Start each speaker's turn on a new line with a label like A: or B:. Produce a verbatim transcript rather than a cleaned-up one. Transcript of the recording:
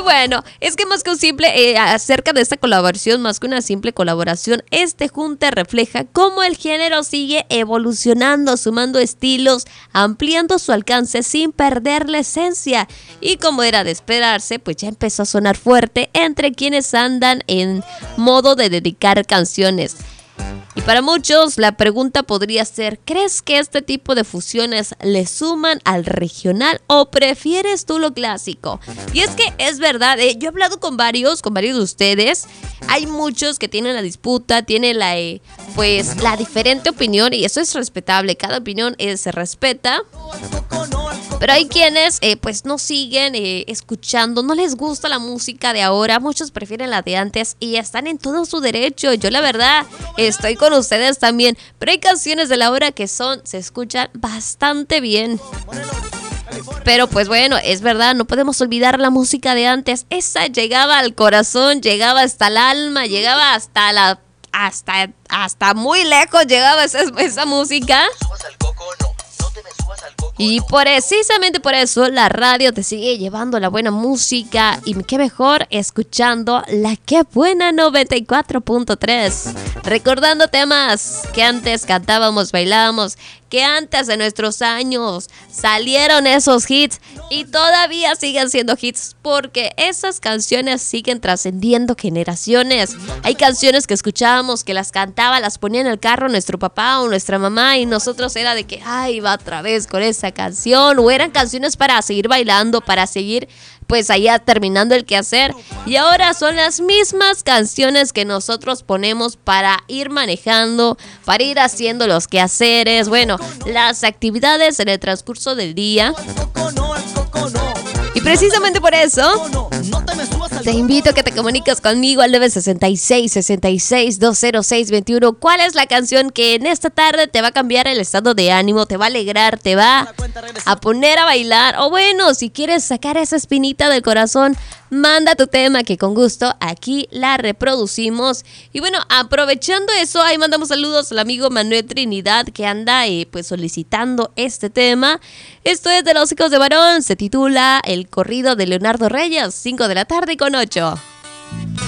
A: bueno, es que más que un simple, eh, acerca de esta colaboración, más que una simple colaboración, este junte refleja cómo el género sigue evolucionando, sumando estilos, ampliando su alcance sin perder la esencia. Y como era de esperarse, pues ya empezó a sonar fuerte entre quienes andan en modo de dedicar canciones. Y para muchos la pregunta podría ser, ¿crees que este tipo de fusiones le suman al regional o prefieres tú lo clásico? Y es que es verdad, eh, yo he hablado con varios, con varios de ustedes, hay muchos que tienen la disputa, tienen la, eh, pues, la diferente opinión y eso es respetable, cada opinión eh, se respeta. Pero hay quienes eh, pues no siguen eh, escuchando, no les gusta la música de ahora, muchos prefieren la de antes y están en todo su derecho. Yo la verdad estoy con ustedes también, pero hay canciones de la hora que son, se escuchan bastante bien. Pero pues bueno, es verdad, no podemos olvidar la música de antes. Esa llegaba al corazón, llegaba hasta el alma, llegaba hasta la, hasta, hasta muy lejos llegaba esa, esa música. Y precisamente por eso la radio te sigue llevando la buena música y qué mejor escuchando la Qué Buena noventa y cuatro punto tres. Recordando temas que antes cantábamos, bailábamos, que antes de nuestros años salieron esos hits y todavía siguen siendo hits porque esas canciones siguen trascendiendo generaciones. Hay canciones que escuchábamos que las cantaba, las ponía en el carro nuestro papá o nuestra mamá y nosotros era de que, ay, va otra vez con esa canción, o eran canciones para seguir bailando, para seguir pues allá terminando el quehacer, y ahora son las mismas canciones que nosotros ponemos para ir manejando, para ir haciendo los quehaceres, bueno, las actividades en el transcurso del día. Y precisamente por eso te invito a que te comuniques conmigo al nueve seis seis, seis seis, dos cero seis, dos uno. ¿Cuál es la canción que en esta tarde te va a cambiar el estado de ánimo, te va a alegrar, te va a poner a bailar? O bueno, si quieres sacar esa espinita del corazón, manda tu tema que con gusto aquí la reproducimos. Y bueno, aprovechando eso, ahí mandamos saludos al amigo Manuel Trinidad que anda eh, pues solicitando este tema. Esto es de Los Hijos de Varón, se titula El corrido de Leonardo Reyes, cinco de la tarde con ocho.